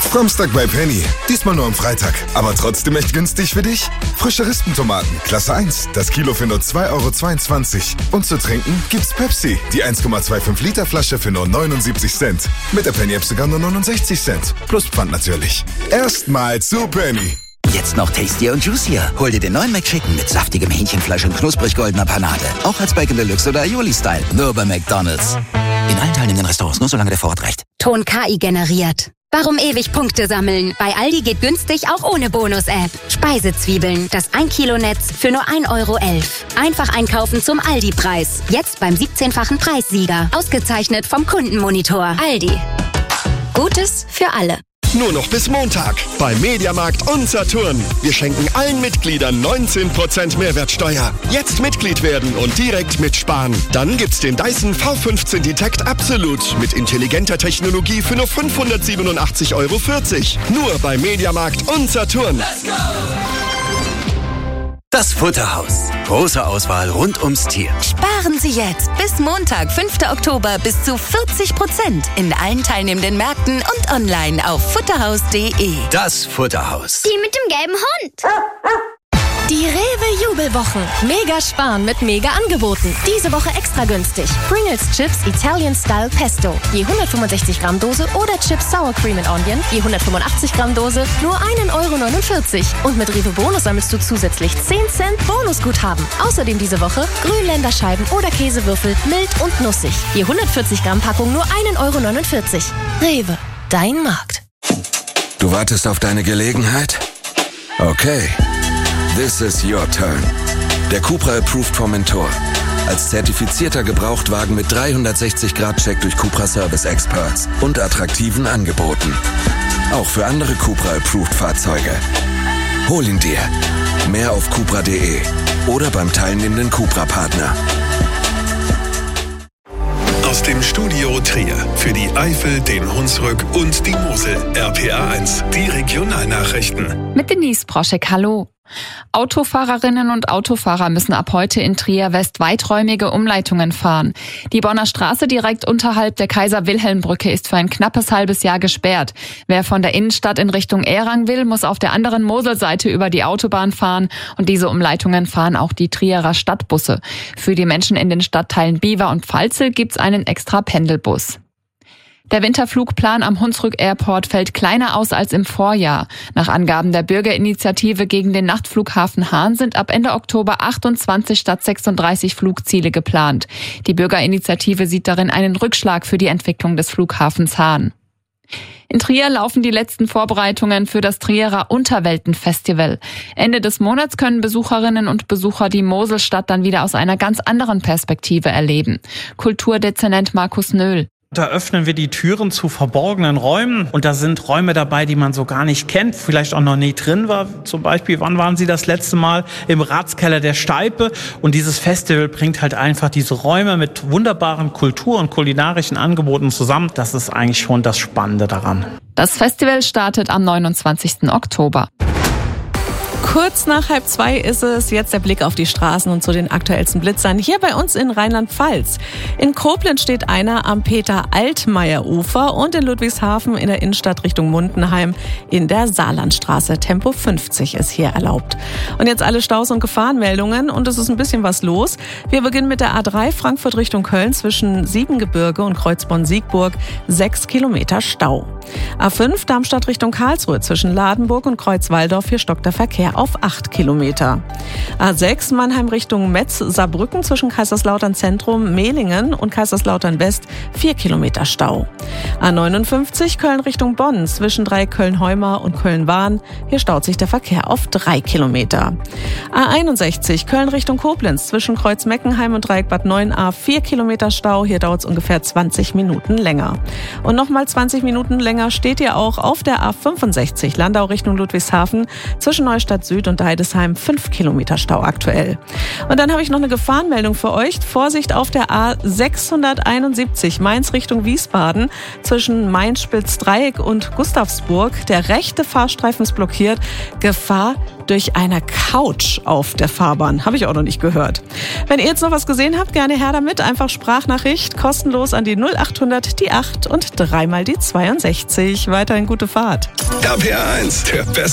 Samstag bei Penny. Diesmal nur am Freitag. Aber trotzdem echt günstig für dich? Frische Rispentomaten, Klasse 1. Das Kilo für nur 2,22 €. Und zu trinken gibt's Pepsi. Die 1,25 Liter Flasche für nur 79 Cent. Mit der Penny-App sogar nur 69 Cent. Plus Pfand natürlich. Erstmal zu Penny. Jetzt noch tastier und juicier. Hol dir den neuen McChicken mit saftigem Hähnchenfleisch und knusprig goldener Panade. Auch als Bacon Deluxe oder Aioli-Style. Nur bei McDonald's. In allen teilnehmenden Restaurants, nur solange der Vorrat reicht. Ton KI generiert. Warum ewig Punkte sammeln? Bei Aldi geht günstig auch ohne Bonus-App. Speisezwiebeln, das 1 Kilo Netz für nur 1,11 €. Einfach einkaufen zum Aldi-Preis. Jetzt beim 17-fachen Preissieger. Ausgezeichnet vom Kundenmonitor. Aldi. Gutes für alle. Nur noch bis Montag bei Mediamarkt und Saturn. Wir schenken allen Mitgliedern 19% Mehrwertsteuer. Jetzt Mitglied werden und direkt mitsparen. Dann gibt's den Dyson V15 Detect Absolute mit intelligenter Technologie für nur 587,40 €. Nur bei Mediamarkt und Saturn. Let's go! Das Futterhaus. Große Auswahl rund ums Tier. Sparen Sie jetzt bis Montag, 5. Oktober, bis zu 40% in allen teilnehmenden Märkten und online auf futterhaus.de. Das Futterhaus. Die mit dem gelben Hund. Die Rewe-Jubelwochen. Mega sparen mit Mega-Angeboten. Diese Woche extra günstig. Pringles Chips Italian Style Pesto. Je 165 Gramm Dose oder Chips Sour Cream and Onion. Je 185 Gramm Dose nur 1,49 €. Und mit Rewe Bonus sammelst du zusätzlich 10 Cent Bonusguthaben. Außerdem diese Woche Grünländerscheiben oder Käsewürfel mild und nussig. Je 140 Gramm Packung nur 1,49 €. Rewe, dein Markt. Du wartest auf deine Gelegenheit? Okay. This is your turn. Der Cupra Approved Formentor. Als zertifizierter Gebrauchtwagen mit 360-Grad-Check durch Cupra Service Experts und attraktiven Angeboten. Auch für andere Cupra Approved Fahrzeuge. Hol ihn dir. Mehr auf cupra.de oder beim teilnehmenden Cupra-Partner. Aus dem Studio Trier für die Eifel, den Hunsrück und die Mosel. RPA 1, die Regionalnachrichten. Mit Denise Proschek, hallo. Autofahrerinnen und Autofahrer müssen ab heute in Trier West weiträumige Umleitungen fahren. Die Bonner Straße direkt unterhalb der Kaiser-Wilhelm-Brücke ist für ein knappes halbes Jahr gesperrt. Wer von der Innenstadt in Richtung Erang will, muss auf der anderen Moselseite über die Autobahn fahren. Und diese Umleitungen fahren auch die Trierer Stadtbusse. Für die Menschen in den Stadtteilen Biewer und Pfalzel gibt's einen extra Pendelbus. Der Winterflugplan am Hunsrück Airport fällt kleiner aus als im Vorjahr. Nach Angaben der Bürgerinitiative gegen den Nachtflughafen Hahn sind ab Ende Oktober 28 statt 36 Flugziele geplant. Die Bürgerinitiative sieht darin einen Rückschlag für die Entwicklung des Flughafens Hahn. In Trier laufen die letzten Vorbereitungen für das Trierer Unterweltenfestival. Ende des Monats können Besucherinnen und Besucher die Moselstadt dann wieder aus einer ganz anderen Perspektive erleben. Kulturdezernent Markus Nöhl. Da öffnen wir die Türen zu verborgenen Räumen und da sind Räume dabei, die man so gar nicht kennt, vielleicht auch noch nie drin war. Zum Beispiel, wann waren Sie das letzte Mal im Ratskeller der Steipe? Und dieses Festival bringt halt einfach diese Räume mit wunderbaren Kultur- und kulinarischen Angeboten zusammen. Das ist eigentlich schon das Spannende daran. Das Festival startet am 29. Oktober. Kurz nach 1:30 ist es. Jetzt der Blick auf die Straßen und zu den aktuellsten Blitzern hier bei uns in Rheinland-Pfalz. In Koblenz steht einer am Peter-Altmaier-Ufer und in Ludwigshafen in der Innenstadt Richtung Mundenheim in der Saarlandstraße. Tempo 50 ist hier erlaubt. Und jetzt alle Staus und Gefahrenmeldungen und es ist ein bisschen was los. Wir beginnen mit der A3 Frankfurt Richtung Köln zwischen Siebengebirge und Kreuzborn-Siegburg. 6 Kilometer Stau. A5 Darmstadt Richtung Karlsruhe zwischen Ladenburg und Kreuzwaldorf. Hier stockt der Verkehr auf 8 Kilometer. A6 Mannheim Richtung Metz-Saarbrücken zwischen Kaiserslautern Zentrum, Mehlingen und Kaiserslautern West 4 Kilometer Stau. A59 Köln Richtung Bonn zwischen Dreieck-Köln-Heumar und Köln-Wahn. Hier staut sich der Verkehr auf 3 Kilometer. A61 Köln Richtung Koblenz zwischen Kreuz-Meckenheim und Dreieck-Bad 9a 4 Kilometer Stau. Hier dauert es ungefähr 20 Minuten länger. Und nochmal 20 Minuten länger steht ihr auch auf der A65 Landau Richtung Ludwigshafen zwischen Neustadt Süd und Deidesheim 5 Kilometer Stau aktuell. Und dann habe ich noch eine Gefahrenmeldung für euch. Vorsicht auf der A671 Mainz Richtung Wiesbaden zwischen Mainz-Spitz-Dreieck und Gustavsburg. Der rechte Fahrstreifen ist blockiert. Gefahr durch eine Couch auf der Fahrbahn. Habe ich auch noch nicht gehört. Wenn ihr jetzt noch was gesehen habt, gerne her damit. Einfach Sprachnachricht, kostenlos an die 0800 die 8 und 3 mal die 62. Weiterhin gute Fahrt. RPR 1, der beste